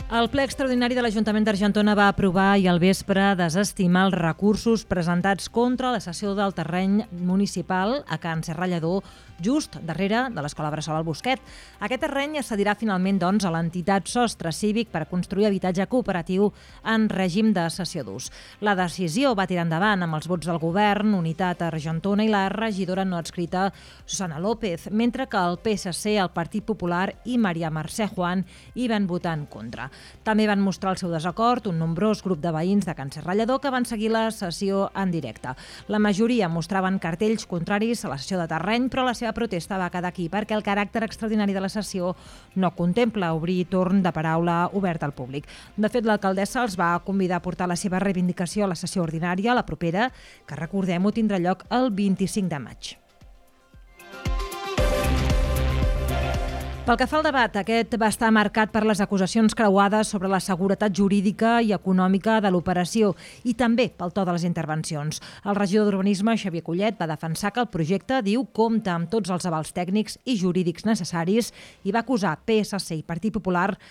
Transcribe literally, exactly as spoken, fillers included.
El ple extraordinari de l'Ajuntament d'Argentona va aprovar i al vespre desestimar els recursos presentats contra la cessió del terreny municipal a Can Serrallador, just darrere de l'Escola Bressol al Bosquet. Aquest terreny es cedirà finalment doncs, a l'entitat Sostre Cívic per construir habitatge cooperatiu en règim de cessió d'ús. La decisió va tirar endavant amb els vots del govern, Unitat Argentona i la regidora no adscrita Susana López, mentre que el P S C, el Partit Popular i Maria Mercè Juan hi van votar en contra. També van mostrar el seu desacord un nombrós grup de veïns de Can Serrallador que van seguir la sessió en directe. La majoria mostraven cartells contraris a la cessió de terreny, però la seva protesta va quedar aquí perquè el caràcter extraordinari de la sessió no contempla obrir torn de paraula obert al públic. De fet, l'alcaldessa els va convidar a portar la seva reivindicació a la sessió ordinària, la propera, que recordem-ho tindrà lloc el vint-i-cinc de maig. Pel que fa al debat, aquest va estar marcat per les acusacions creuades sobre la seguretat jurídica i econòmica de l'operació i també pel to de les intervencions. El regidor d'Urbanisme, Xavier Collet, va defensar que el projecte, diu, compta amb tots els avals tècnics i jurídics necessaris i va acusar P S C i Partit Popular